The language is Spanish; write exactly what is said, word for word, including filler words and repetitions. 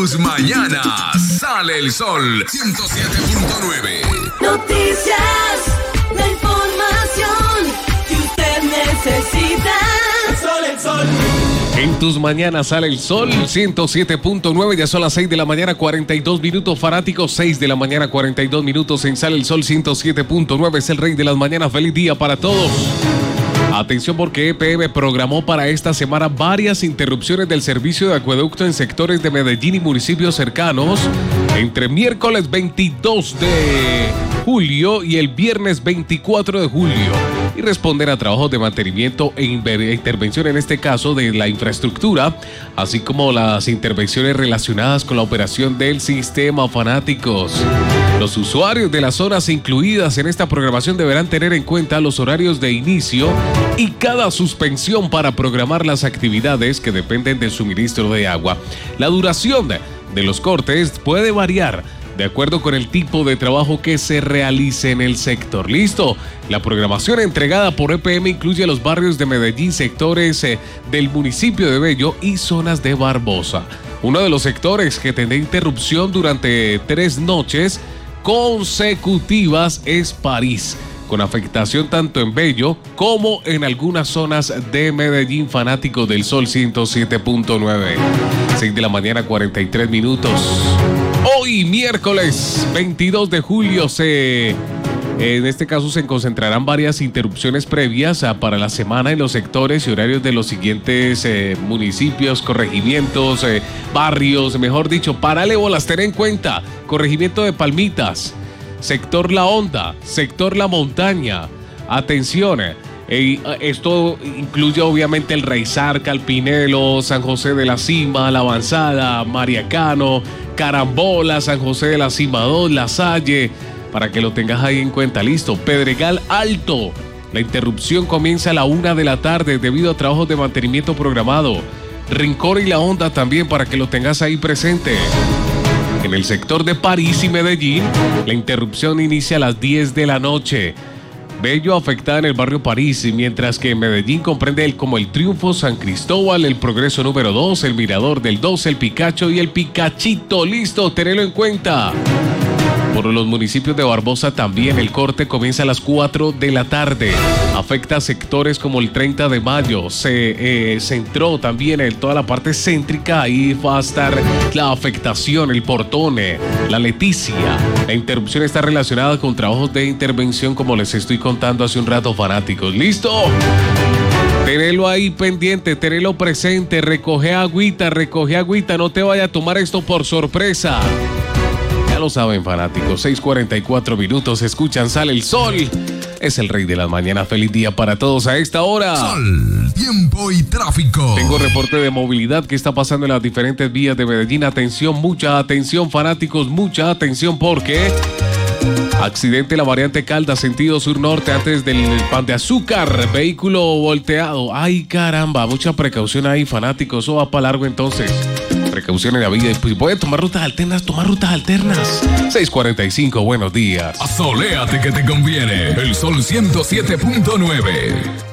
Tus mañanas sale el sol ciento siete punto nueve. Noticias, la información que usted necesita. Sol, el sol. En tus mañanas sale el sol ciento siete punto nueve. Ya son las seis de la mañana, cuarenta y dos minutos. Fanáticos, seis de la mañana, cuarenta y dos minutos. En Sale el Sol ciento siete punto nueve. Es el rey de las mañanas. Feliz día para todos. Atención, porque E P M programó para esta semana varias interrupciones del servicio de acueducto en sectores de Medellín y municipios cercanos entre miércoles veintidós de julio y el viernes veinticuatro de julio, y responder a trabajos de mantenimiento e intervención, en este caso de la infraestructura, así como las intervenciones relacionadas con la operación del sistema. Fanáticos, los usuarios de las zonas incluidas en esta programación deberán tener en cuenta los horarios de inicio y cada suspensión para programar las actividades que dependen del suministro de agua. La duración de, de los cortes puede variar de acuerdo con el tipo de trabajo que se realice en el sector. Listo. La programación entregada por E P M incluye los barrios de Medellín, sectores eh, del municipio de Bello y zonas de Barbosa. Uno de los sectores que tendrá interrupción durante tres noches consecutivas es París, con afectación tanto en Bello como en algunas zonas de Medellín. Fanático del Sol ciento siete punto nueve. seis de la mañana, cuarenta y tres minutos. Hoy, miércoles veintidós de julio, se, en este caso se concentrarán varias interrupciones previas a, para la semana en los sectores y horarios de los siguientes eh, municipios, corregimientos, eh, barrios, mejor dicho. Párale bolas, ten en cuenta: corregimiento de Palmitas, sector La Honda, sector La Montaña. Atención, eh, eh, esto incluye obviamente el Reizar, Calpinelo, San José de la Cima, La Avanzada, Mariacano, Carambola, San José de la Cima dos, La Salle, para que lo tengas ahí en cuenta. Listo. Pedregal Alto, la interrupción comienza a la una de la tarde debido a trabajos de mantenimiento programado. Rincón y La Honda también, para que lo tengas ahí presente. En el sector de París y Medellín, la interrupción inicia a las diez de la noche. Bello afectada en el barrio París, mientras que Medellín comprende el, como el Triunfo, San Cristóbal, el Progreso número dos, el Mirador del dos, el Picacho y el Picachito. Listo, tenelo en cuenta. Por los municipios de Barbosa también el corte comienza a las cuatro de la tarde. Afecta sectores como el treinta de mayo. Se eh, centró también en toda la parte céntrica. Ahí va a estar la afectación, el Portón, la Leticia. La interrupción está relacionada con trabajos de intervención, como les estoy contando hace un rato, fanáticos. ¿Listo? Tenelo ahí pendiente, tenelo presente. Recoge agüita, recoge agüita. No te vaya a tomar esto por sorpresa. Lo saben, fanáticos. seis cuarenta y cuatro minutos. Escuchan Sale el Sol. Es el rey de las mañanas. Feliz día para todos a esta hora. Sol, tiempo y tráfico. Tengo reporte de movilidad que está pasando en las diferentes vías de Medellín. Atención, mucha atención, fanáticos. Mucha atención, porque accidente en la variante Caldas, sentido sur-norte, antes del Pan de Azúcar. Vehículo volteado. Ay, caramba. Mucha precaución ahí, fanáticos. Eso va para largo entonces. Precaución en la vida. Pues puede tomar rutas alternas, tomar rutas alternas. seis cuarenta y cinco, buenos días. Asoléate que te conviene. El Sol ciento siete punto nueve.